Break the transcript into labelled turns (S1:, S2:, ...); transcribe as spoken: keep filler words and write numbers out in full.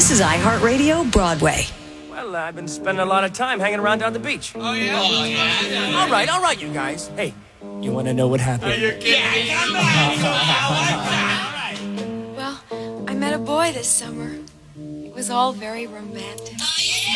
S1: This is iHeartRadio Broadway.
S2: Well, uh, I've been spending a lot of time hanging around down the beach.
S3: Oh, yeah? Oh, yeah.
S2: All right, all right, you guys. Hey, you want to know what happened?
S3: Are you kidding? Yeah,
S4: Well, I met a boy this summer. It was all very romantic.